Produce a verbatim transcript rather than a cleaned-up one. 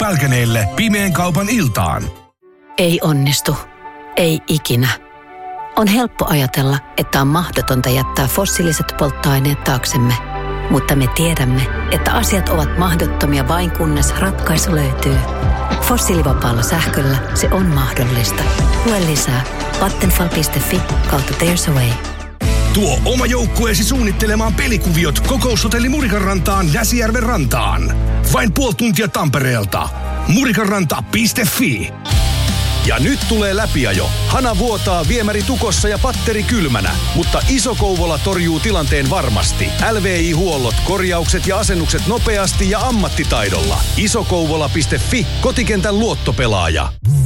Pälkäneelle pimeän kaupan iltaan. Ei onnistu. Ei ikinä. On helppo ajatella, että on mahdotonta jättää fossiiliset polttoaineet taaksemme. Mutta me tiedämme, että asiat ovat mahdottomia vain kunnes ratkaisu löytyy. Fossiilivapaalla sähköllä se on mahdollista. Lue lisää vattenfall piste fi kautta There's a Way. Tuo oma joukkueesi suunnittelemaan pelikuviot Kokoushotelli Murikan rantaan Näsijärven rantaan. Vain puoli tuntia Tampereelta. murikanranta piste fi. Ja nyt tulee läpiajo. Hana vuotaa, viemäri tukossa ja patteri kylmänä. Mutta Iso Kouvola torjuu tilanteen varmasti. L V I-huollot, korjaukset ja asennukset nopeasti ja ammattitaidolla. isokouvola piste fi, kotikentän luottopelaaja.